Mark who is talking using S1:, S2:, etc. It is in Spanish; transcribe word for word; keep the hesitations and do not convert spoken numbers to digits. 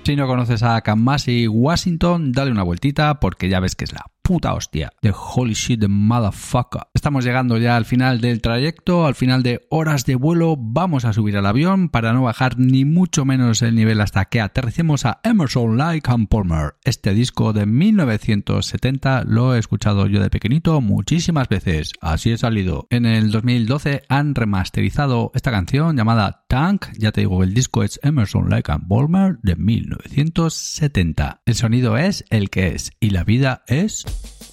S1: Si no conoces a Kamasi Washington, dale una vueltita porque ya ves que es la puta hostia. The holy shit, the motherfucker. Estamos llegando ya al final del trayecto, al final de horas de vuelo. Vamos a subir al avión para no bajar ni mucho menos el nivel hasta que aterricemos a Emerson, Lake and Palmer. Este disco de mil novecientos setenta lo he escuchado yo de pequeñito muchísimas veces. Así he salido. En el dos mil doce han remasterizado esta canción llamada Tank. Ya te digo, el disco es Emerson, Lake and Palmer de mil novecientos setenta. El sonido es el que es y la vida es...